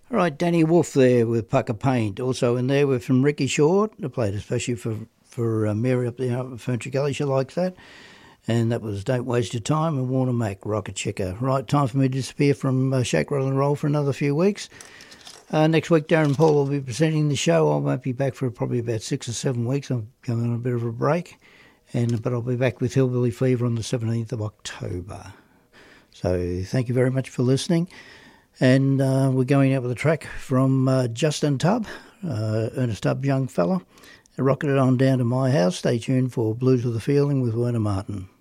All right, Danny Wolf there with Pucker Paint. Also in there with from Ricky Short. I played especially for Mary up there at Furniture Gully. She likes that. And that was Don't Waste Your Time and Warner Mac, Rocket Checker. Right, time for me to disappear from Shake, Rattle and Roll for another few weeks. Next week, Darren Paul will be presenting the show. I won't be back for probably about 6 or 7 weeks. I'm going on a bit of a break. But I'll be back with Hillbilly Fever on the 17th of October. So thank you very much for listening. And we're going out with a track from Justin Tubb, Ernest Tubb, young fella. Rocking it on down to my house. Stay tuned for Blues with a Feeling with Werner Martin.